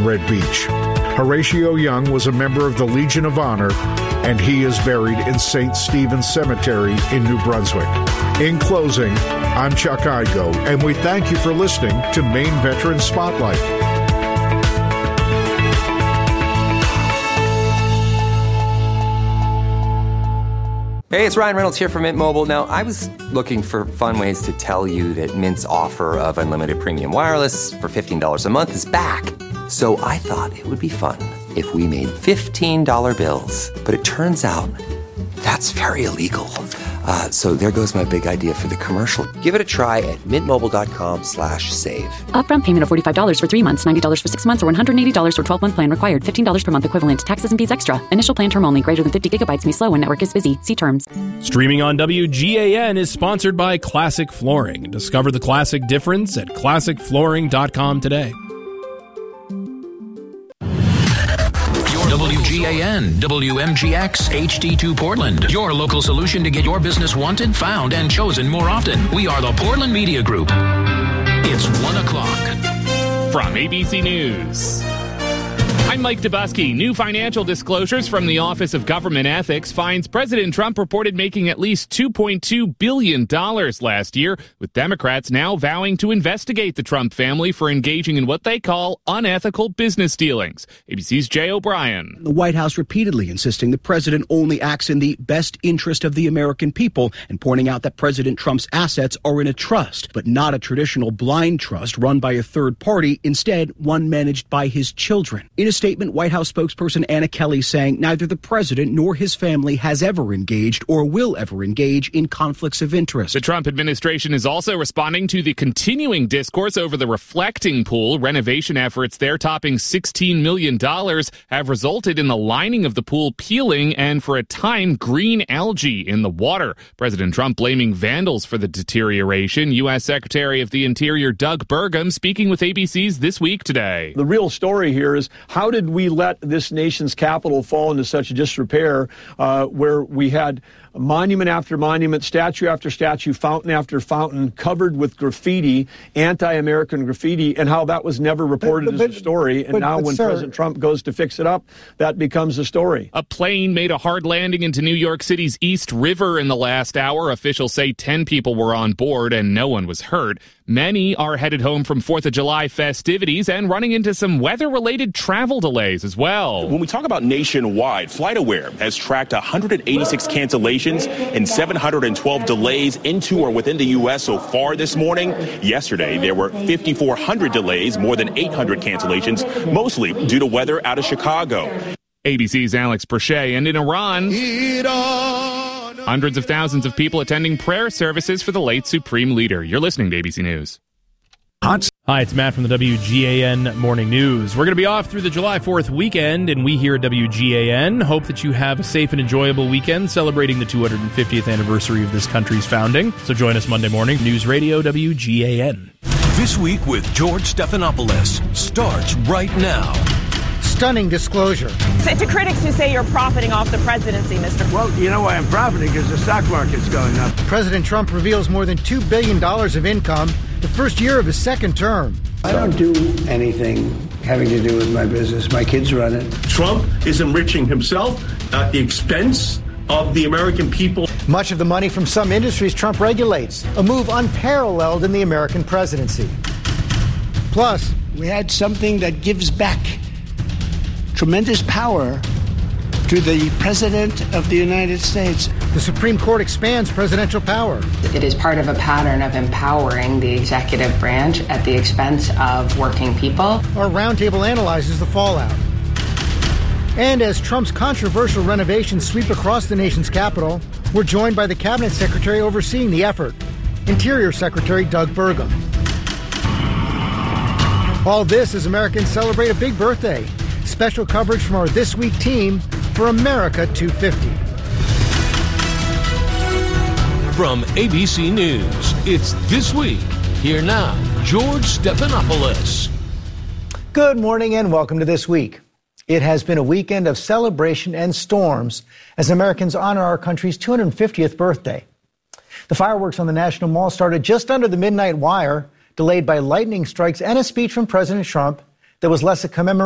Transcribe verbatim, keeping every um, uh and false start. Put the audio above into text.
Red Beach. Horatio Young was a member of the Legion of Honor, and he is buried in Saint Stephen's Cemetery in New Brunswick. In closing, I'm Chuck Igo, and we thank you for listening to Maine Veteran Spotlight. Hey, it's Ryan Reynolds here from Mint Mobile. Now, I was looking for fun ways to tell you that Mint's offer of unlimited premium wireless for fifteen dollars a month is back. So I thought it would be fun if we made fifteen dollar bills. But it turns out that's very illegal. Uh, so there goes my big idea for the commercial. Give it a try at mintmobile.com slash save. Upfront payment of forty-five dollars for three months, ninety dollars for six months, or one hundred eighty dollars for twelve-month plan required. fifteen dollars per month equivalent. Taxes and fees extra. Initial plan term only. Greater than fifty gigabytes may slow when network is busy. See terms. Streaming on W G A N is sponsored by Classic Flooring. Discover the classic difference at classic flooring dot com today. W G A N, W M G X, H D two Portland. Your local solution to get your business wanted, found, and chosen more often. We are the Portland Media Group. It's one o'clock. From A B C News, I'm Mike Dubusky. New financial disclosures from the Office of Government Ethics finds President Trump reported making at least two point two billion dollars last year, with Democrats now vowing to investigate the Trump family for engaging in what they call unethical business dealings. A B C's Jay O'Brien. The White House repeatedly insisting the president only acts in the best interest of the American people and pointing out that President Trump's assets are in a trust, but not a traditional blind trust run by a third party, instead one managed by his children. In a statement, White House spokesperson Anna Kelly saying neither the president nor his family has ever engaged or will ever engage in conflicts of interest. The Trump administration is also responding to the continuing discourse over the reflecting pool. Renovation efforts there topping sixteen million dollars have resulted in the lining of the pool peeling and, for a time, green algae in the water. President Trump blaming vandals for the deterioration. U S Secretary of the Interior Doug Burgum speaking with A B C's This Week Today. The real story here is how did we let this nation's capital fall into such disrepair uh, where we had monument after monument, statue after statue, fountain after fountain covered with graffiti, anti-American graffiti, and how that was never reported but, but, as a story. And but, now but, when sir, President Trump goes to fix it up, that becomes a story. A plane made a hard landing into New York City's East River in the last hour. Officials say ten people were on board and no one was hurt. Many are headed home from fourth of July festivities and running into some weather-related travel delays as well. When we talk about nationwide, FlightAware has tracked one hundred eighty-six cancellations and seven hundred twelve delays into or within the U S so far this morning. Yesterday, there were five thousand four hundred delays, more than eight hundred cancellations, mostly due to weather out of Chicago. A B C's Alex Perche. And in Iran, hundreds of thousands of people attending prayer services for the late Supreme Leader. You're listening to A B C News. Hi, it's Matt from the W G A N Morning News. We're going to be off through the July fourth weekend, and we here at W G A N hope that you have a safe and enjoyable weekend celebrating the two hundred fiftieth anniversary of this country's founding. So join us Monday morning, News Radio W G A N. This Week with George Stephanopoulos starts right now. Stunning disclosure. So to critics who say you're profiting off the presidency, Mister Well, you know why I'm profiting? Because the stock market's going up. President Trump reveals more than two billion dollars of income the first year of his second term. I don't do anything having to do with my business. My kids run it. Trump is enriching himself at the expense of the American people. Much of the money from some industries Trump regulates, a move unparalleled in the American presidency. Plus, we had something that gives back tremendous power to the President of the United States. The Supreme Court expands presidential power. It is part of a pattern of empowering the executive branch at the expense of working people. Our roundtable analyzes the fallout. And as Trump's controversial renovations sweep across the nation's capital, we're joined by the cabinet secretary overseeing the effort, Interior Secretary Doug Burgum. All this as Americans celebrate a big birthday. Special coverage from our This Week team for America two fifty. From A B C News, it's This Week. Here now, George Stephanopoulos. Good morning and welcome to This Week. It has been a weekend of celebration and storms as Americans honor our country's two hundred fiftieth birthday. The fireworks on the National Mall started just under the midnight wire, delayed by lightning strikes and a speech from President Trump that was less a commemoration